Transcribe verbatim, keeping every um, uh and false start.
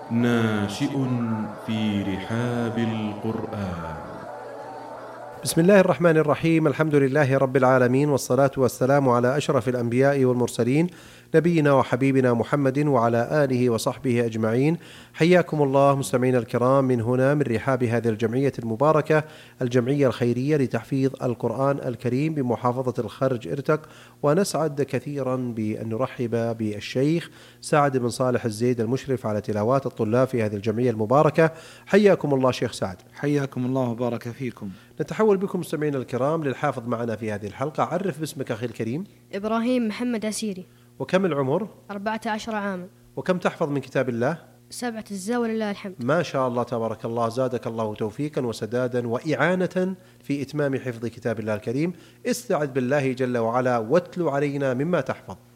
ناشئ في رحاب القرآن. بسم الله الرحمن الرحيم. الحمد لله رب العالمين، والصلاة والسلام على أشرف الأنبياء والمرسلين، نبينا وحبيبنا محمد وعلى آله وصحبه أجمعين. حياكم الله مستمعين الكرام من هنا من رحاب هذه الجمعية المباركة، الجمعية الخيرية لتحفيظ القرآن الكريم بمحافظة الخرج إرتق. ونسعد كثيرا بأن نرحب بالشيخ سعد بن صالح الزيد المشرف على تلاوات الطلاب في هذه الجمعية المباركة. حياكم الله شيخ سعد. حياكم الله وبارك فيكم. نتحول بكم مستمعين الكرام للحافظ معنا في هذه الحلقة. عرف باسمك أخي الكريم. إبراهيم محمد عسيري. وكم العمر؟ أربعة عشر عاما. وكم تحفظ من كتاب الله؟ سبعة أجزاء ولله الحمد. ما شاء الله تبارك الله، زادك الله توفيقا وسدادا وإعانة في إتمام حفظ كتاب الله الكريم. استعذ بالله جل وعلا واتل علينا مما تحفظ.